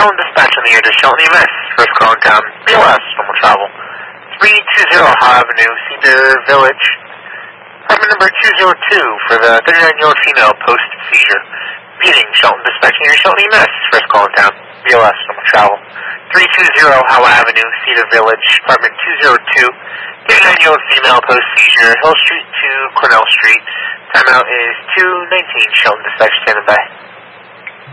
Shelton Dispatch on the air to Shelton EMS. First call in town, BLS, normal travel. 320 Ohio Avenue, Cedar Village. Apartment number 202 for the 39-year-old female post-seizure. Meeting Shelton Dispatch near Shelton EMS. First call in town, BLS, normal travel. 320 Ohio Avenue, Cedar Village. Apartment 202. 39-year-old female post-seizure. Hill Street to Cornell Street. Timeout is 2:19. Shelton Dispatch standing by.